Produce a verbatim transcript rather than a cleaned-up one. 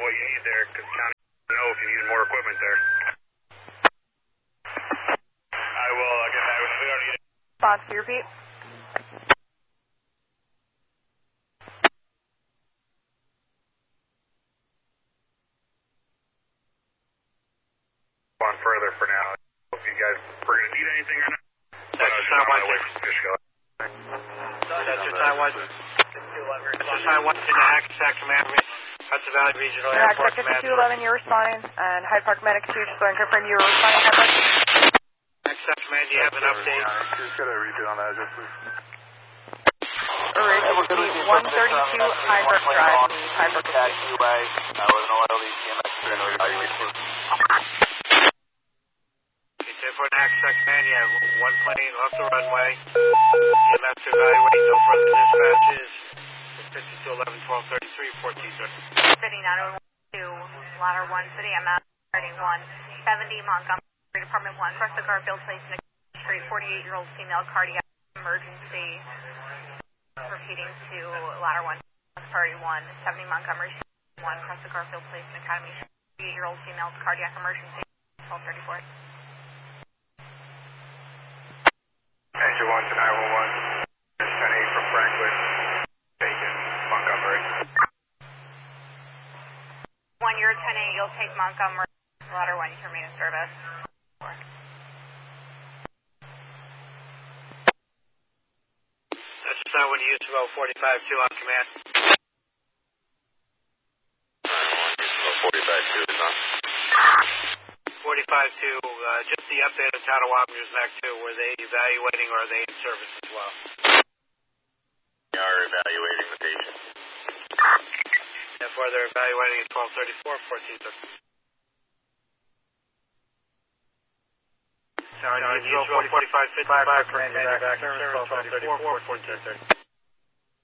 what you need there, because county will know if you need more equipment there. I will uh, get back with you. We don't need it. Response, can you repeat? On further for now. If you guys were going to need anything or not. That's just not my way from Fishkill. That's just not what. That's just not what's in the Hackensack Command. Hudson Valley Regional Yeah, Airport Hackensack Command. fifty-two eleven, you're responding, and Hyde Park Medic two, just going to confirm you were responding, Hyde Park. Hackensack Command, do you have an update? Just got a repeat on that, just please. Alright, it's me, one thirty-two Hyde Park Drive, Hyde Park Drive. For an Hackensack Command, you have one plane off the runway. E M S to evaluate, no further dispatches. fifty-two eleven, twelve thirty-three, fourteen thirty. City nine oh one two, Ladder one, City M S thirty-one, seventy Montgomery, Department one, Cresta Garfield Place, Nick Street, forty-eight-year-old female cardiac emergency. Repeating to Ladder one, thirty-one, seventy Montgomery Street, one, Cresta Garfield Place, Academy, forty-eight-year-old female cardiac emergency, twelve thirty-four. Engine one to nine one one, ten eight from Franklin, taken Montgomery. One, you're ten eight, you'll take Montgomery, Ladder one, you can remain in service. Four. That's just not when you use about forty-five two on command. forty-five two is on. forty-five two, uh, just the update on Tatawaga News Mac two. Were they evaluating or are they in service as well? We are evaluating the patient. Therefore, they're evaluating at twelve thirty-four, fourteen thirty. Sorry, Sorry, forty-five fifty-five, command back in service, twelve thirty-four, fourteen thirty.